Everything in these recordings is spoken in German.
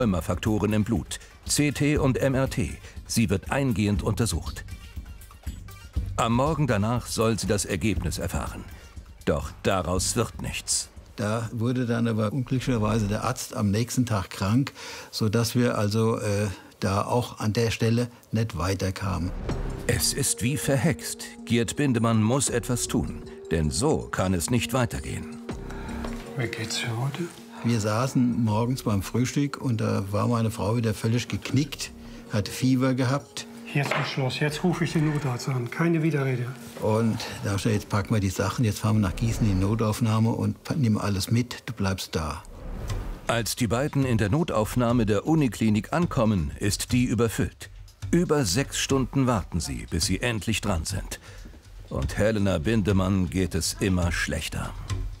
Rheumafaktoren im Blut, CT und MRT. Sie wird eingehend untersucht. Am Morgen danach soll sie das Ergebnis erfahren. Doch daraus wird nichts. Da wurde dann aber unglücklicherweise der Arzt am nächsten Tag krank, sodass wir also da auch an der Stelle nicht weiterkamen. Es ist wie verhext. Gerd Bindemann muss etwas tun, denn so kann es nicht weitergehen. Wie geht's für heute? Wir saßen morgens beim Frühstück und da war meine Frau wieder völlig geknickt, hat Fieber gehabt. Jetzt ist Schluss, jetzt rufe ich den Notarzt an, keine Widerrede. Und da habe ich gesagt, jetzt packen wir die Sachen, jetzt fahren wir nach Gießen in die Notaufnahme und nehmen alles mit, du bleibst da. Als die beiden in der Notaufnahme der Uniklinik ankommen, ist die überfüllt. Über 6 Stunden warten sie, bis sie endlich dran sind. Und Helena Bindemann geht es immer schlechter.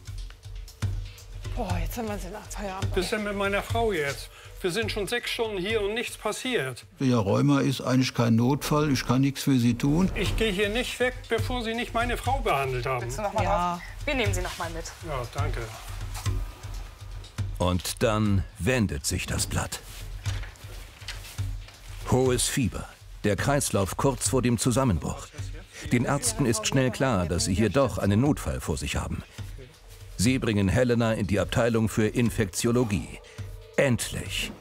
Boah, jetzt haben wir sie nach Feierabend. Was ist denn mit meiner Frau jetzt? Wir sind schon 6 Stunden hier und nichts passiert. Ja, Rheuma ist eigentlich kein Notfall, ich kann nichts für Sie tun. Ich gehe hier nicht weg, bevor Sie nicht meine Frau behandelt haben. Willst du noch mal drauf? Wir nehmen sie noch mal mit. Ja, danke. Und dann wendet sich das Blatt. Hohes Fieber, der Kreislauf kurz vor dem Zusammenbruch. Den Ärzten ist schnell klar, dass sie hier doch einen Notfall vor sich haben. Sie bringen Helena in die Abteilung für Infektiologie. Endlich.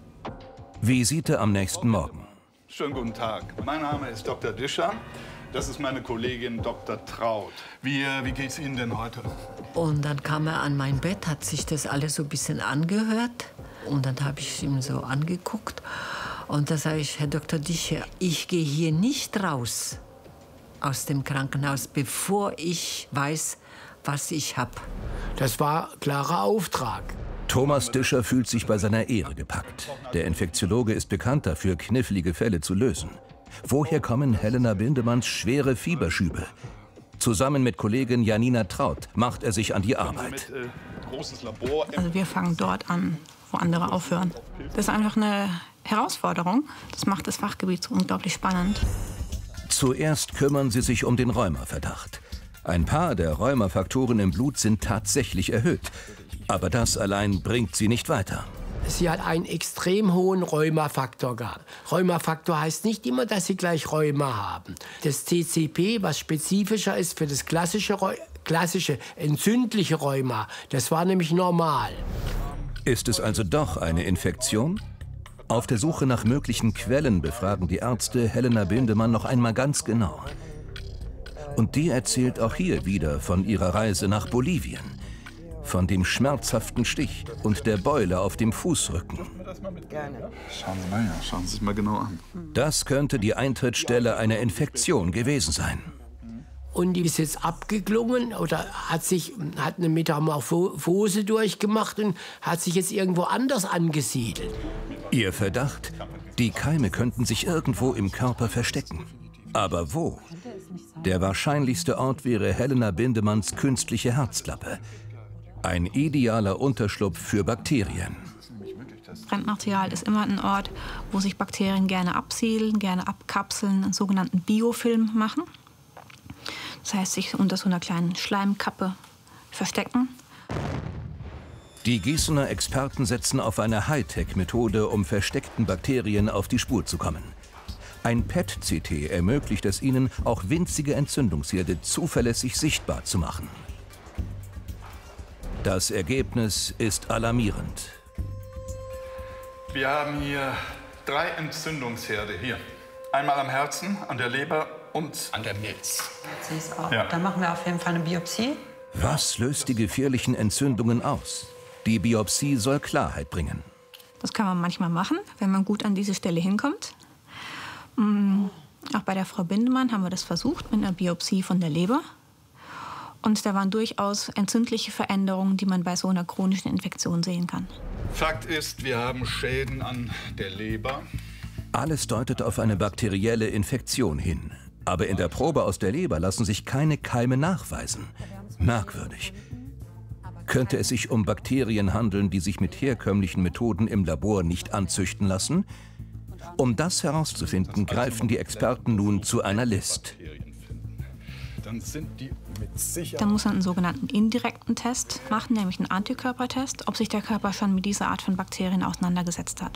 Visite am nächsten Morgen. Schönen guten Tag. Mein Name ist Dr. Discher. Das ist meine Kollegin Dr. Traut. Wie geht's Ihnen denn heute? Und dann kam er an mein Bett, hat sich das alles so ein bisschen angehört. Und dann habe ich ihm so angeguckt. Und da sage ich, Herr Dr. Discher, ich gehe hier nicht raus aus dem Krankenhaus, bevor ich weiß, was ich habe. Das war klarer Auftrag. Thomas Discher fühlt sich bei seiner Ehre gepackt. Der Infektiologe ist bekannt dafür, knifflige Fälle zu lösen. Woher kommen Helena Bindemanns schwere Fieberschübe? Zusammen mit Kollegin Janina Traut macht er sich an die Arbeit. Also wir fangen dort an, wo andere aufhören. Das ist einfach eine Herausforderung. Das macht das Fachgebiet so unglaublich spannend. Zuerst kümmern sie sich um den Rheumaverdacht. Ein paar der Rheumafaktoren im Blut sind tatsächlich erhöht. Aber das allein bringt sie nicht weiter. Sie hat einen extrem hohen Rheumafaktor gehabt. Rheumafaktor heißt nicht immer, dass Sie gleich Rheuma haben. Das TCP, was spezifischer ist für das klassische entzündliche Rheuma, das war nämlich normal. Ist es also doch eine Infektion? Auf der Suche nach möglichen Quellen befragen die Ärzte Helena Bindemann noch einmal ganz genau. Und die erzählt auch hier wieder von ihrer Reise nach Bolivien. Von dem schmerzhaften Stich und der Beule auf dem Fußrücken. Schauen Sie sich mal genau an. Das könnte die Eintrittsstelle einer Infektion gewesen sein. Und die ist jetzt abgeklungen oder hat eine Metamorphose durchgemacht und hat sich jetzt irgendwo anders angesiedelt. Ihr Verdacht? Die Keime könnten sich irgendwo im Körper verstecken. Aber wo? Der wahrscheinlichste Ort wäre Helena Bindemanns künstliche Herzklappe. Ein idealer Unterschlupf für Bakterien. Brennmaterial ist immer ein Ort, wo sich Bakterien gerne absiedeln, gerne abkapseln, einen sogenannten Biofilm machen. Das heißt, sich unter so einer kleinen Schleimkappe verstecken. Die Gießener Experten setzen auf eine Hightech-Methode, um versteckten Bakterien auf die Spur zu kommen. Ein PET-CT ermöglicht es ihnen, auch winzige Entzündungsherde zuverlässig sichtbar zu machen. Das Ergebnis ist alarmierend. Wir haben hier 3 Entzündungsherde. Hier. Einmal am Herzen, an der Leber und an der Milz. Ja. Dann machen wir auf jeden Fall eine Biopsie. Was löst die gefährlichen Entzündungen aus? Die Biopsie soll Klarheit bringen. Das kann man manchmal machen, wenn man gut an diese Stelle hinkommt. Auch bei der Frau Bindemann haben wir das versucht mit einer Biopsie von der Leber. Und da waren durchaus entzündliche Veränderungen, die man bei so einer chronischen Infektion sehen kann. Fakt ist, wir haben Schäden an der Leber. Alles deutet auf eine bakterielle Infektion hin. Aber in der Probe aus der Leber lassen sich keine Keime nachweisen. Merkwürdig. Könnte es sich um Bakterien handeln, die sich mit herkömmlichen Methoden im Labor nicht anzüchten lassen? Um das herauszufinden, greifen die Experten nun zu einer List. Dann muss man einen sogenannten indirekten Test machen, nämlich einen Antikörpertest, ob sich der Körper schon mit dieser Art von Bakterien auseinandergesetzt hat.